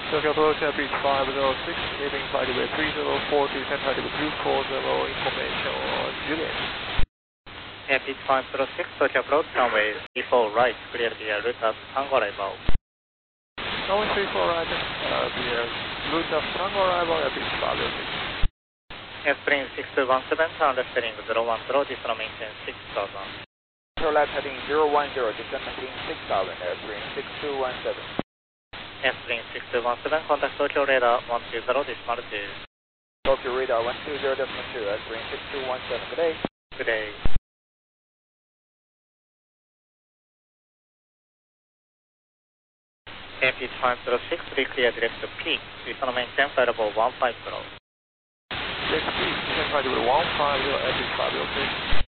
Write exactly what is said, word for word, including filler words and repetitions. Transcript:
Tokyo approach at beach five zero six, leaving flight with three zero four, descent height with two four zero, information on Juliet. Yeah, beach five zero six, Tokyo approach, runway three four right, clear the route of Tango arrival. Runway three four right, uh, the route of Tango arrival at beach five zero six. Airplane six two one seven, turn left heading zero one zero, descent maintain six thousand. Turn left heading zero one zero, descent maintain six thousand, airplane six two one seven. Airplane six two one seven, contact Tokyo radar one two zero, decimal two. Tokyo radar one two zero, decimal two, airplane six two one seven, good day. Good day. Air beach five zero six, be clear direct to peak, descent maintain flight level one five zero. Direct to peak, descent height with one five zero at beach five zero six.